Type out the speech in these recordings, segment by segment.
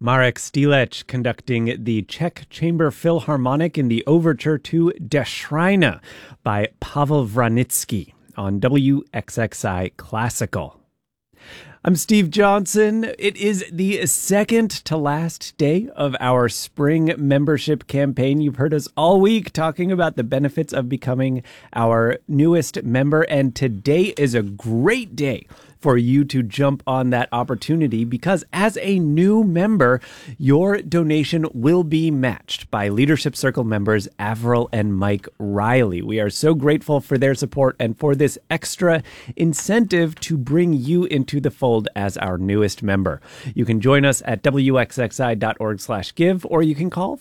Marek Stilec conducting the Czech Chamber Philharmonic in the overture to Der Schreiner by Pavel Vranitzky on WXXI Classical. I'm Steve Johnson. It is the second to last day of our spring membership campaign. You've heard us all week talking about the benefits of becoming our newest member, and today is a great day for you to jump on that opportunity because as a new member, your donation will be matched by Leadership Circle members Avril and Mike Riley. We are so grateful for their support and for this extra incentive to bring you into the fold as our newest member. You can join us at wxxi.org/give, or you can call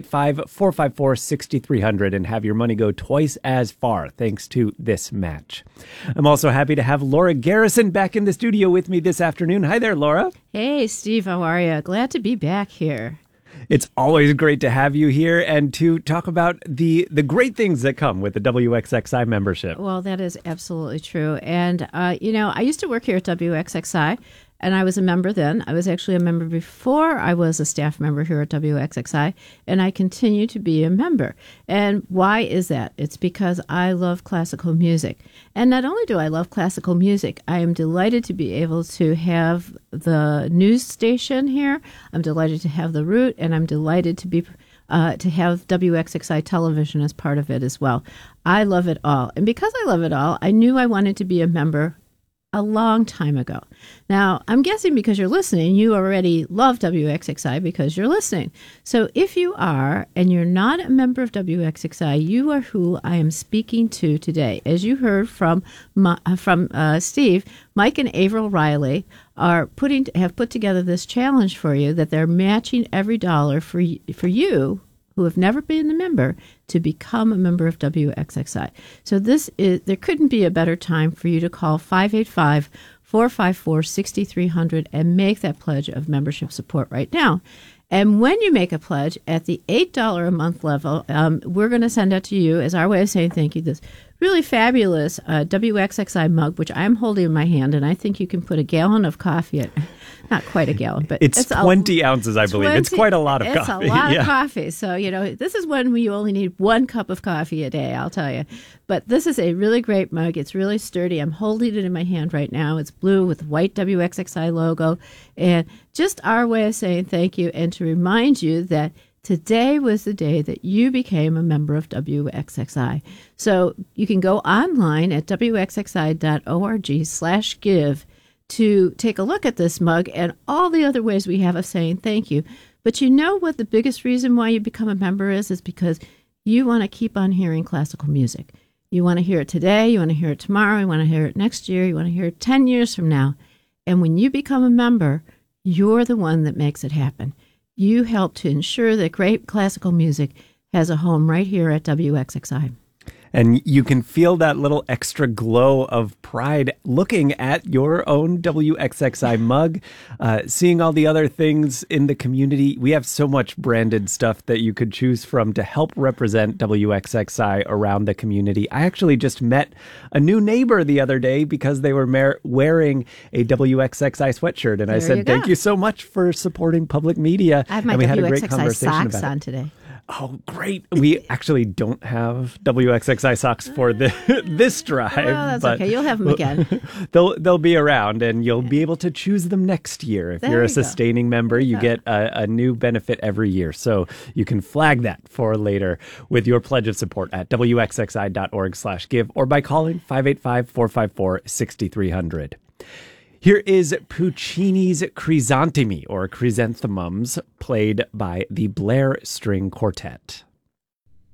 585-454-6300 and have your money go twice as far thanks to this match. I'm also happy to have Laura Garrison back in the studio with me this afternoon. Hi there, Laura. Hey, Steve. How are you? Glad to be back here. It's always great to have you here and to talk about the great things that come with the WXXI membership. Well, that is absolutely true. And, I used to work here at WXXI, and I was a member then. I was actually a member before I was a staff member here at WXXI, and I continue to be a member. And why is that? It's because I love classical music. And not only do I love classical music, I am delighted to be able to have the news station here. I'm delighted to have the Root, and I'm delighted to be to have WXXI television as part of it as well. I love it all. And because I love it all, I knew I wanted to be a member a long time ago. Now, I'm guessing because you're listening, you already love WXXI because you're listening. So if you are, and you're not a member of WXXI, you are who I am speaking to today. As you heard from Steve, Mike and Avril Riley have put together this challenge for you that they're matching every dollar for you who have never been a member to become a member of WXXI. So there couldn't be a better time for you to call 585-454-6300 and make that pledge of membership support right now. And when you make a pledge at the $8 a month level, we're going to send out to you, as our way of saying thank you, this really fabulous WXXI mug, which I'm holding in my hand, and I think you can put a gallon of coffee in. Not quite a gallon, but it's 20 ounces, I believe. It's quite a lot of coffee. It's a lot of coffee. So, this is when you only need 1 cup of coffee a day, I'll tell you. But this is a really great mug. It's really sturdy. I'm holding it in my hand right now. It's blue with white WXXI logo. And just our way of saying thank you and to remind you that today was the day that you became a member of WXXI. So you can go online at wxxi.org/give to take a look at this mug and all the other ways we have of saying thank you. But you know what the biggest reason why you become a member is because you want to keep on hearing classical music. You want to hear it today, you want to hear it tomorrow, you want to hear it next year, you want to hear it 10 years from now. And when you become a member, you're the one that makes it happen. You help to ensure that great classical music has a home right here at WXXI. And you can feel that little extra glow of pride looking at your own WXXI mug, seeing all the other things in the community. We have so much branded stuff that you could choose from to help represent WXXI around the community. I actually just met a new neighbor the other day because they were wearing a WXXI sweatshirt. And I said, thank you so much for supporting public media. I have my WXXI socks on today. Oh, great. We actually don't have WXXI socks for this drive. Well, that's okay. You'll have them again. They'll be around, and you'll be able to choose them next year. If you're a sustaining member, you get a new benefit every year. So you can flag that for later with your pledge of support at wxxi.org/give or by calling 585-454-6300. Here is Puccini's Crisantemi, or Chrysanthemums, played by the Blair String Quartet.